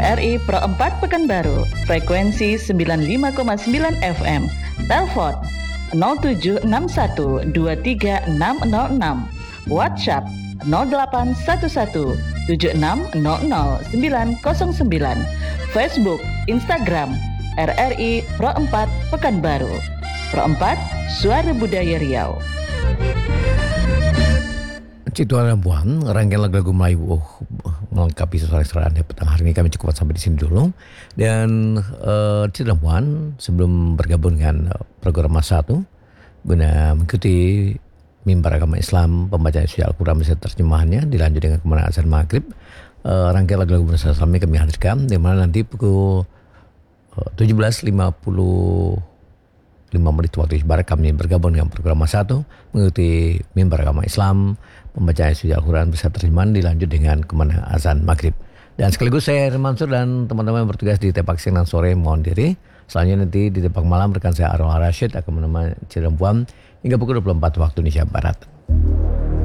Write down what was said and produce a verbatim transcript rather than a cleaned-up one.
R I Pro empat Pekanbaru, frekuensi sembilan puluh lima koma sembilan F M. Telepon nol tujuh enam satu dua tiga enam nol enam. WhatsApp nol delapan satu satu tujuh enam nol nol sembilan nol sembilan. Facebook, Instagram R R I Pro empat Pekanbaru. Pro empat, Suara Budaya Riau. Cituan Rambuan, rangkaian lagu-lagu Melayu oh, melengkapi suara-suara Anda petang hari ini kami cukup sampai di sini dulu. Dan uh, Cituan Rambuan sebelum bergabung dengan program Mas satu guna mengikuti mimbar agama Islam, pembacaan isi Al-Quran beserta terjemahannya dilanjut dengan kemenangan azan maghrib. Uh, rangkaian lagu-lagu bersama kami kami hadirkan di mana nanti pukul uh, tujuh belas lima puluh lima menit waktu Barat kami bergabung dengan program Mas satu mengikuti mimbar agama Islam, pembacaan isi Al-Quran beserta terjemahan dilanjut dengan kemenangan azan maghrib. Dan sekaligus saya Herman Mansur dan teman-teman yang bertugas di Tepak Siang dan Sore mohon diri. Selanjutnya nanti di Tepak Malam rekan saya Arwah Rashid akan menemani Cirempuan hingga pukul dua puluh empat waktu Indonesia Barat.